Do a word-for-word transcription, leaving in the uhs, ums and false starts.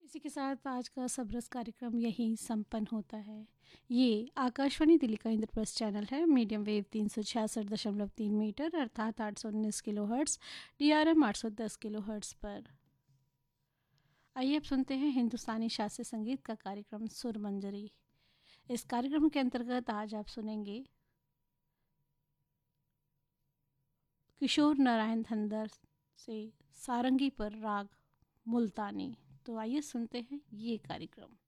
इसी के साथ आज का सबरस कार्यक्रम यहीं संपन्न होता है। ये आकाशवाणी दिल्ली का इंद्रप्रस्थ चैनल है। मीडियम वेव तीन सौ छियासठ दशमलव तीन मीटर अर्थात आठ सौ उन्नीस kilo hertz, D R M आठ सौ दस किलो हर्ट्स पर। आइए अब सुनते हैं हिंदुस्तानी शास्त्रीय संगीत का कार्यक्रम सुर मंजरी। इस कार्यक्रम के अंतर्गत आज आप सुनेंगे किशोर नारायण धंदर से सारंगी पर राग मुल्तानी। तो आइए सुनते हैं ये कार्यक्रम।